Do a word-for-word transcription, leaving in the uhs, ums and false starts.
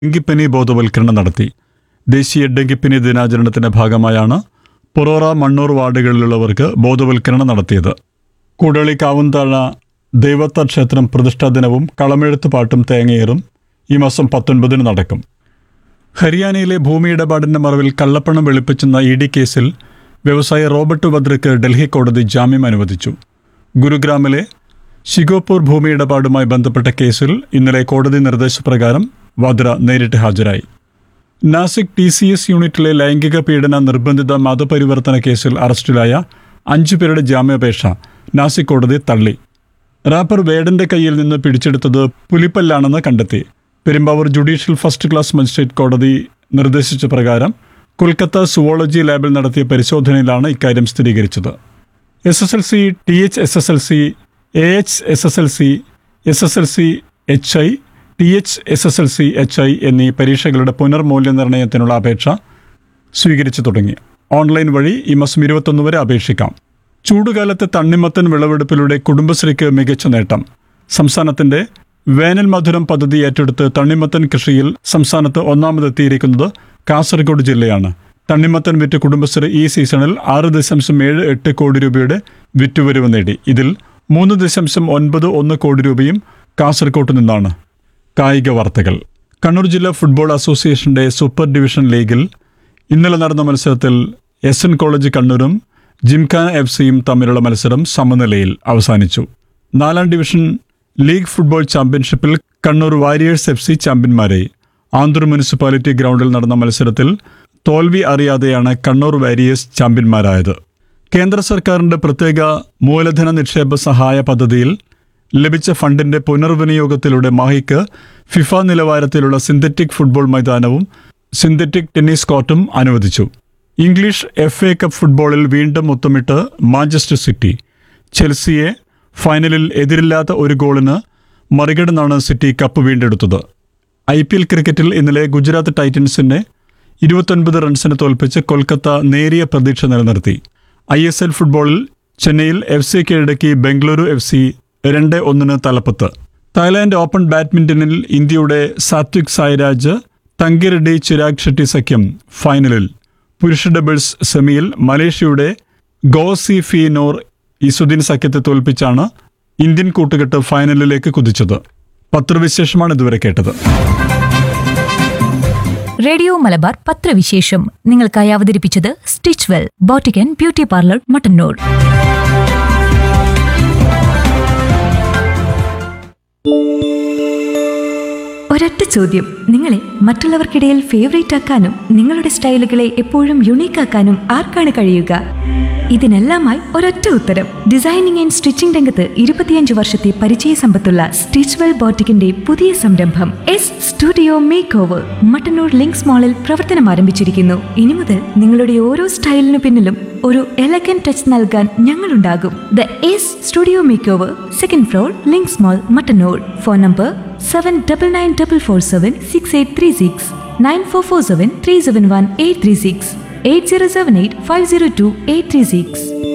ഡെങ്കിപ്പനി ബോധവൽക്കരണം നടത്തി. ദേശീയ ഡെങ്കിപ്പനി ദിനാചരണത്തിന്റെ ഭാഗമായാണ് പൊറോറ മണ്ണൂർ വാർഡുകളിലുള്ളവർക്ക് ബോധവൽക്കരണം നടത്തിയത്. കൂടളി കാവുംതാഴ ദൈവത്ത ക്ഷേത്രം പ്രതിഷ്ഠാ ദിനവും കളമെഴുത്ത് പാട്ടും തേങ്ങയേറും ഈ മാസം പത്തൊൻപതിന് നടക്കും. ഹരിയാനയിലെ ഭൂമി ഇടപാടിന്റെ മറവിൽ കള്ളപ്പണം വെളുപ്പിച്ചെന്ന ഇ ഡി കേസിൽ വ്യവസായി റോബർട്ട് വദ്രയ്ക്ക് ഡൽഹി കോടതി ജാമ്യം അനുവദിച്ചു. ഗുരുഗ്രാമിലെ ഷിഗോപൂർ ഭൂമി ഇടപാടുമായി ബന്ധപ്പെട്ട കേസിൽ ഇന്നലെ കോടതി നിർദ്ദേശപ്രകാരം വദ്ര നേരിട്ട് ഹാജരായി. നാസിക് ടി സി എസ് യൂണിറ്റിലെ ലൈംഗിക പീഡന നിർബന്ധിത മതപരിവർത്തന കേസിൽ അറസ്റ്റിലായ അഞ്ചു പേരുടെ ജാമ്യാപേക്ഷ നാസിക് കോടതി തള്ളി. റാപ്പർ വേഡന്റെ കയ്യിൽ നിന്ന് പിടിച്ചെടുത്തത് പുലിപ്പല്ലാണെന്ന് കണ്ടെത്തി. Perumbavoor judicial first class magistrate കോടതി നിർദ്ദേശിച്ച പ്രകാരം കൊൽക്കത്ത സുവോളജി ലാബിൽ നടത്തിയ പരിശോധനയിലാണ് ഇക്കാര്യം സ്ഥിരീകരിച്ചത്. S S L C, T H S S L C, A H S S L C, S S L C H I, T H S S L C H I എന്നീ പരീക്ഷകളുടെ പുനർമൂല്യനിർണ്ണയത്തിനുള്ള അപേക്ഷ സ്വീകരിച്ചു തുടങ്ങി. ഓൺലൈൻ വഴി ഈ മാസം ഇരുപത്തൊന്ന് വരെ അപേക്ഷിക്കാം. ചൂടുകാലത്തെ തണ്ണിമത്തൻ വിളവെടുപ്പിലൂടെ കുടുംബശ്രീക്ക് മികച്ച നേട്ടം. സംസ്ഥാനത്തിന്റെ വേനൽ മധുരം പദ്ധതി ഏറ്റെടുത്ത് തണ്ണിമത്തൻ കൃഷിയിൽ സംസ്ഥാനത്ത് ഒന്നാമതെത്തിയിരിക്കുന്നത് കാസർഗോഡ് ജില്ലയാണ്. തണ്ണിമത്തൻ വിറ്റ് കുടുംബശ്രീ ഈ സീസണിൽ ആറ് ദശാംശം ഏഴ് എട്ട് കോടി രൂപയുടെ വിറ്റുവരവ് നേടി. ഇതിൽ മൂന്ന് ദശാംശം ഒൻപത് ഒന്ന് കോടി രൂപയും കാസർഗോഡ് നിന്നാണ്. കായിക വാർത്തകൾ. കണ്ണൂർ ജില്ലാ ഫുട്ബോൾ അസോസിയേഷന്റെ സൂപ്പർ ഡിവിഷൻ ലീഗിൽ ഇന്നലെ നടന്ന മത്സരത്തിൽ എസ് എൻ കോളേജ് കണ്ണൂരും ജിംഖാന എഫ് സിയും തമ്മിലുള്ള മത്സരം സമനിലയിൽ അവസാനിച്ചു. നാലാം ഡിവിഷൻ ലീഗ് ഫുട്ബോൾ ചാമ്പ്യൻഷിപ്പിൽ Kannur warriors F C ചാമ്പ്യന്മാരായി. Anthoor municipality ഗ്രൗണ്ടിൽ നടന്ന മത്സരത്തിൽ തോൽവി അറിയാതെയാണ് കണ്ണൂർ വാരിയേഴ്സ് ചാമ്പ്യന്മാരായത്. കേന്ദ്ര സർക്കാരിന്റെ പ്രത്യേക മൂലധന നിക്ഷേപ സഹായ പദ്ധതിയിൽ ലഭിച്ച ഫണ്ടിന്റെ പുനർവിനിയോഗത്തിലൂടെ മാഹിക്ക് ഫിഫ നിലവാരത്തിലുള്ള സിന്തറ്റിക് ഫുട്ബോൾ മൈതാനവും സിന്തറ്റിക് ടെന്നീസ് കോർട്ടും അനുവദിച്ചു. ഇംഗ്ലീഷ് എഫ് എ കപ്പ് ഫുട്ബോളിൽ വീണ്ടും മുത്തമിട്ട് മാഞ്ചസ്റ്റർ സിറ്റി. ചെൽസിയെ ഫൈനലിൽ എതിരില്ലാത്ത ഒരു ഗോളിന് മറികടന്നാണ് city cup വീണ്ടെടുത്തത്. I P L ക്രിക്കറ്റിൽ ഇന്നലെ ഗുജറാത്ത് ടൈറ്റൻസിനെ ഇരുപത്തൊൻപത് റൺസിന് തോൽപ്പിച്ച് കൊൽക്കത്ത നേരിയ പ്രതീക്ഷ നിലനിർത്തി. ഐ എസ് എൽ ഫുട്ബോളിൽ ചെന്നൈയിൽ എഫ് സി കീഴടക്കി ബംഗളൂരു എഫ് സി രണ്ട് ഒന്നിന് തലപ്പത്ത്. തായ്ലാൻഡ് ഓപ്പൺ ബാഡ്മിന്റണിൽ ഇന്ത്യയുടെ സാത്വിക് സായ്രാജ്, തങ്കിറെഡ്ഡി ചിരാഗ് ഷെട്ടി സഖ്യം ഫൈനലിൽ. പുരുഷ ഡബിൾസ് സെമിയിൽ മലേഷ്യയുടെ ഗോസി ഫി നോർ ഇസുദ്ദീൻ സഖ്യത്തെ തോൽപ്പിച്ചാണ് ഇന്ത്യൻ കൂട്ടുകെട്ട് ഫൈനലിലേക്ക് കുതിച്ചത്. പത്രവിശേഷമാണ് ഇതുവരെ കേട്ടത്. റേഡിയോ മലബാർ പത്രവിശേഷം നിങ്ങൾക്കായി അവതരിപ്പിച്ചത് stitch well boutique and beauty parlour Mattannur. ഒരൊറ്റ ചോദ്യം, നിങ്ങളെ മറ്റുള്ളവർക്കിടയിൽ ഫേവറേറ്റ് ആക്കാനും നിങ്ങളുടെ സ്റ്റൈലുകളെ എപ്പോഴും യുണീക്ക് ആക്കാനും ആർക്കാണ് കഴിയുക? ഇതിനെല്ലാമായി ഒരൊറ്റ ഉത്തരം. ഡിസൈനിങ് ആൻഡ് സ്റ്റിച്ചിംഗ് രംഗത്ത് ഇരുപത്തിയഞ്ച് വർഷത്തെ പരിചയ സമ്പത്തുള്ള സ്റ്റിച്ച് വെൽ ബോട്ടിക്കിന്റെ പുതിയ സംരംഭം S studio make over Mattannur links മാളിൽ പ്രവർത്തനം ആരംഭിച്ചിരിക്കുന്നു. ഇനി മുതൽ നിങ്ങളുടെ ഓരോ സ്റ്റൈലിനു പിന്നിലും ഒരു എലഗൻ ടച്ച് നൽകാൻ ഞങ്ങളുണ്ടാകും. The S studio make over, second floor, links mall, Mattannur. Phone number seven double nine double four seven six eight three six, nine four four seven three seven one eight three six, eight zero seven eight five zero to eight three six.